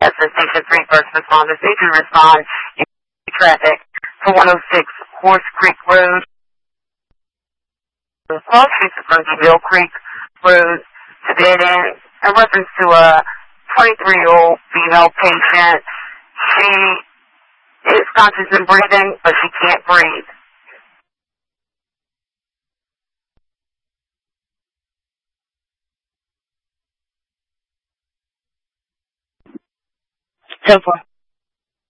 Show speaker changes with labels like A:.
A: That's the Station 3 first responders. They can respond in traffic to 106 Horse Creek Road. The Falls Street from Mill Creek Road to dead end in reference to a 23-year-old female patient. She is conscious and breathing, but she can't breathe. So far.